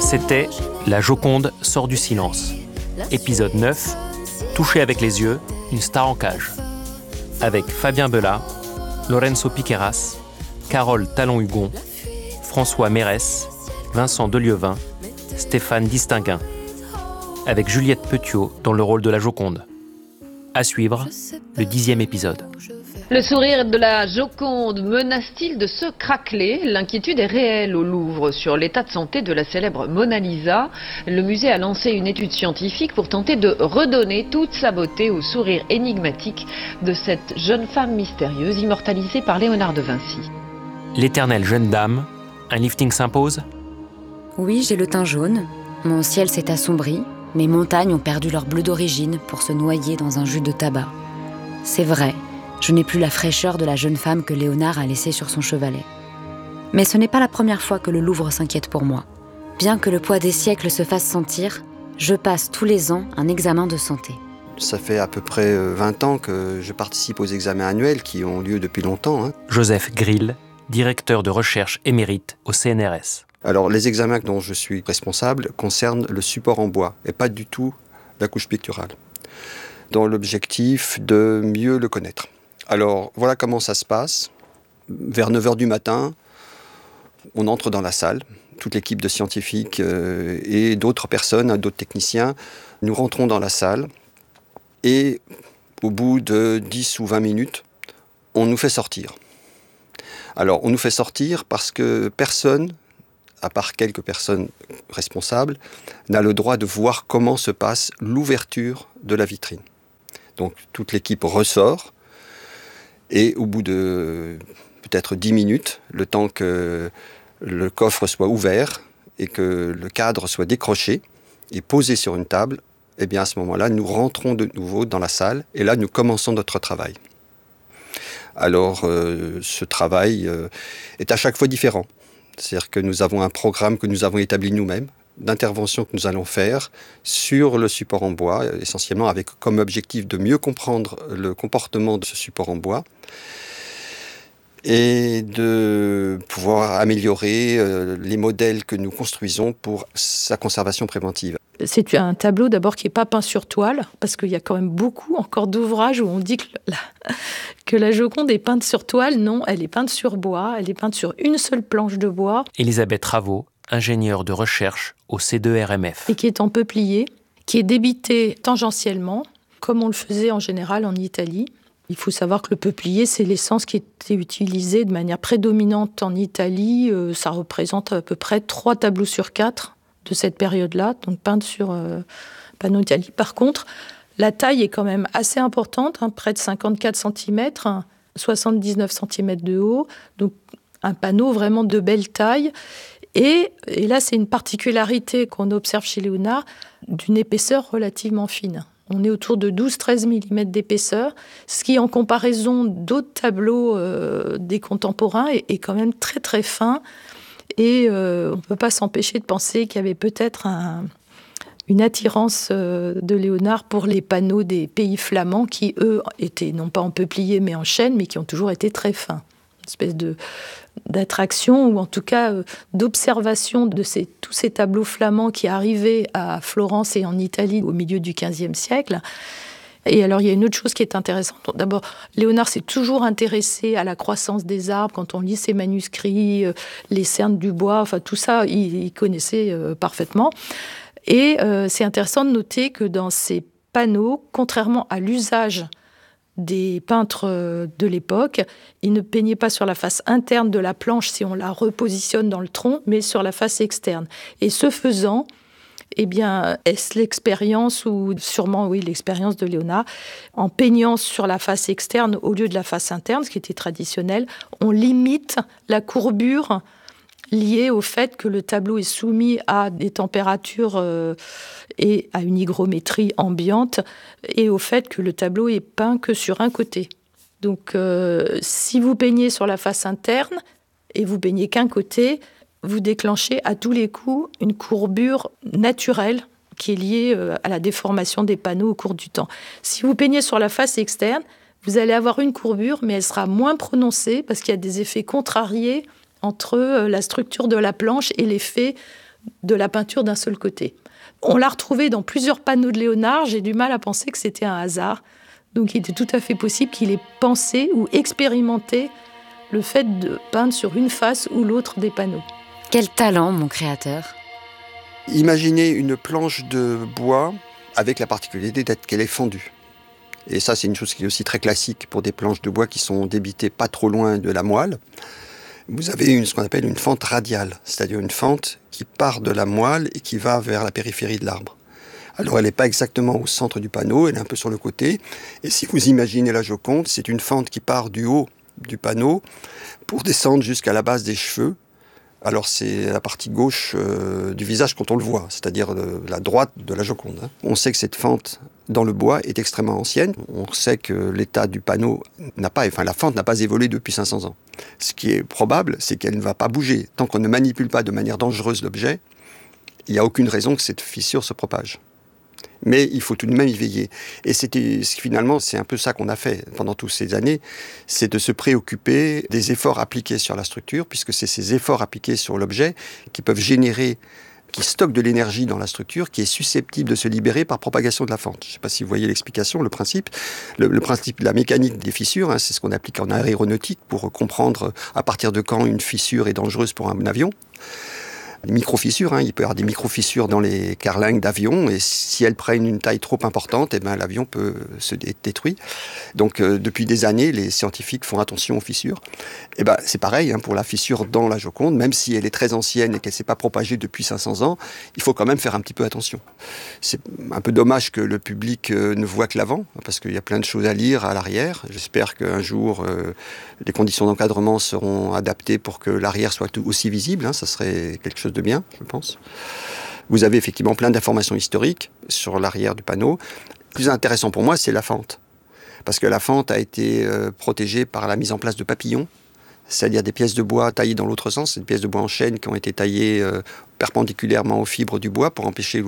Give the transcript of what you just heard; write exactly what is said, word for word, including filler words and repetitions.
C'était La Joconde sort du silence. Épisode neuf, Toucher avec les yeux, une star en cage. Avec Fabien Bellat, Lorenzo Piqueras, Carole Talon-Hugon, François Mérès, Vincent Delieuvin, Stéphane Distinguin. Avec Juliette Petiot dans le rôle de la Joconde. À suivre, le dixième épisode. Le sourire de la Joconde menace-t-il de se craqueler ? L'inquiétude est réelle au Louvre sur l'état de santé de la célèbre Mona Lisa. Le musée a lancé une étude scientifique pour tenter de redonner toute sa beauté au sourire énigmatique de cette jeune femme mystérieuse immortalisée par Léonard de Vinci. L'éternelle jeune dame, un lifting s'impose ? Oui, j'ai le teint jaune, mon ciel s'est assombri, mes montagnes ont perdu leur bleu d'origine pour se noyer dans un jus de tabac. C'est vrai. Je n'ai plus la fraîcheur de la jeune femme que Léonard a laissée sur son chevalet. Mais ce n'est pas la première fois que le Louvre s'inquiète pour moi. Bien que le poids des siècles se fasse sentir, je passe tous les ans un examen de santé. Ça fait à peu près vingt ans que je participe aux examens annuels qui ont lieu depuis longtemps. Hein. Joseph Grill, directeur de recherche émérite au C N R S. Alors les examens dont je suis responsable concernent le support en bois et pas du tout la couche picturale, dans l'objectif de mieux le connaître. Alors, voilà comment ça se passe. Vers neuf heures du matin, on entre dans la salle. Toute l'équipe de scientifiques euh, et d'autres personnes, d'autres techniciens, nous rentrons dans la salle. Et au bout de dix ou vingt minutes, on nous fait sortir. Alors, on nous fait sortir parce que personne, à part quelques personnes responsables, n'a le droit de voir comment se passe l'ouverture de la vitrine. Donc, toute l'équipe ressort. Et au bout de peut-être dix minutes, le temps que le coffre soit ouvert et que le cadre soit décroché et posé sur une table, eh bien à ce moment-là, nous rentrons de nouveau dans la salle et là, nous commençons notre travail. Alors, euh, ce travail euh, est à chaque fois différent. C'est-à-dire que nous avons un programme que nous avons établi nous-mêmes, d'intervention que nous allons faire sur le support en bois, essentiellement avec comme objectif de mieux comprendre le comportement de ce support en bois et de pouvoir améliorer euh, les modèles que nous construisons pour sa conservation préventive. C'est un tableau d'abord qui n'est pas peint sur toile, parce qu'il y a quand même beaucoup encore d'ouvrages où on dit que la, que la Joconde est peinte sur toile. Non, elle est peinte sur bois, elle est peinte sur une seule planche de bois. Elisabeth Raveau, ingénieure de recherche au C deux R M F. Et qui est en peuplier, qui est débité tangentiellement, comme on le faisait en général en Italie. Il faut savoir que le peuplier, c'est l'essence qui était utilisée de manière prédominante en Italie. Euh, ça représente à peu près trois tableaux sur quatre de cette période-là, donc peintes sur euh, panneau Italie. Par contre, la taille est quand même assez importante, hein, près de cinquante-quatre centimètres, hein, soixante-dix-neuf centimètres de haut, donc un panneau vraiment de belle taille. Et, et là, c'est une particularité qu'on observe chez Léonard, d'une épaisseur relativement fine. On est autour de douze à treize millimètres d'épaisseur, ce qui, en comparaison d'autres tableaux euh, des contemporains, est, est quand même très très fin. Et euh, on ne peut pas s'empêcher de penser qu'il y avait peut-être un, une attirance euh, de Léonard pour les panneaux des pays flamands qui, eux, étaient non pas en peuplier mais en chêne, mais qui ont toujours été très fins. Une espèce de, d'attraction, ou en tout cas euh, d'observation de ces, tous ces tableaux flamands qui arrivaient à Florence et en Italie au milieu du quinzième siècle. Et alors, il y a une autre chose qui est intéressante. D'abord, Léonard s'est toujours intéressé à la croissance des arbres. Quand on lit ses manuscrits, euh, les cernes du bois, enfin tout ça, il, il connaissait euh, parfaitement. Et euh, c'est intéressant de noter que dans ces panneaux, contrairement à l'usage des peintres de l'époque, ils ne peignaient pas sur la face interne de la planche si on la repositionne dans le tronc, mais sur la face externe. Et ce faisant, eh bien, est-ce l'expérience, ou sûrement, oui, l'expérience de Léonard, en peignant sur la face externe au lieu de la face interne, ce qui était traditionnel, on limite la courbure liée au fait que le tableau est soumis à des températures euh, et à une hygrométrie ambiante, et au fait que le tableau est peint que sur un côté. Donc, euh, si vous peignez sur la face interne et vous peignez qu'un côté, vous déclenchez à tous les coups une courbure naturelle qui est liée à la déformation des panneaux au cours du temps. Si vous peignez sur la face externe, vous allez avoir une courbure, mais elle sera moins prononcée parce qu'il y a des effets contrariés entre la structure de la planche et l'effet de la peinture d'un seul côté. On l'a retrouvé dans plusieurs panneaux de Léonard. J'ai du mal à penser que c'était un hasard. Donc il était tout à fait possible qu'il ait pensé ou expérimenté le fait de peindre sur une face ou l'autre des panneaux. Quel talent, mon créateur! Imaginez une planche de bois avec la particularité d'être qu'elle est fendue. Et ça, c'est une chose qui est aussi très classique pour des planches de bois qui sont débitées pas trop loin de la moelle. Vous avez une, ce qu'on appelle une fente radiale, c'est-à-dire une fente qui part de la moelle et qui va vers la périphérie de l'arbre. Alors, elle n'est pas exactement au centre du panneau, elle est un peu sur le côté. Et si vous imaginez la Joconde, c'est une fente qui part du haut du panneau pour descendre jusqu'à la base des cheveux. Alors c'est la partie gauche euh, du visage quand on le voit, c'est-à-dire euh, la droite de la Joconde. Hein. On sait que cette fente dans le bois est extrêmement ancienne. On sait que l'état du panneau n'a pas, enfin la fente n'a pas évolué depuis cinq cents ans. Ce qui est probable, c'est qu'elle ne va pas bouger. Tant qu'on ne manipule pas de manière dangereuse l'objet, il n'y a aucune raison que cette fissure se propage. Mais il faut tout de même y veiller. Et c'était, finalement, c'est un peu ça qu'on a fait pendant toutes ces années, c'est de se préoccuper des efforts appliqués sur la structure, puisque c'est ces efforts appliqués sur l'objet qui peuvent générer, qui stockent de l'énergie dans la structure, qui est susceptible de se libérer par propagation de la fente. Je ne sais pas si vous voyez l'explication, le principe. Le, le principe de la mécanique des fissures, hein, c'est ce qu'on applique en aéronautique pour comprendre à partir de quand une fissure est dangereuse pour un avion. Les micro-fissures, hein, il peut y avoir des micro-fissures dans les carlingues d'avion, et si elles prennent une taille trop importante, eh ben, l'avion peut se dé- détruire. Donc euh, depuis des années, les scientifiques font attention aux fissures. Et ben, c'est pareil hein, pour la fissure dans la Joconde, même si elle est très ancienne et qu'elle ne s'est pas propagée depuis cinq cents ans, il faut quand même faire un petit peu attention. C'est un peu dommage que le public euh, ne voit que l'avant, parce qu'il y a plein de choses à lire à l'arrière. J'espère qu'un jour, euh, les conditions d'encadrement seront adaptées pour que l'arrière soit aussi visible, hein, ça serait quelque chose de bien, je pense. Vous avez effectivement plein d'informations historiques sur l'arrière du panneau. Le plus intéressant pour moi, c'est la fente. Parce que la fente a été euh, protégée par la mise en place de papillons, c'est-à-dire des pièces de bois taillées dans l'autre sens, c'est des pièces de bois en chêne qui ont été taillées euh, perpendiculairement aux fibres du bois pour empêcher